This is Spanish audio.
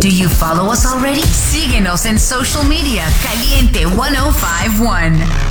Do you follow us already? Síguenos en social media. Caliente 1051.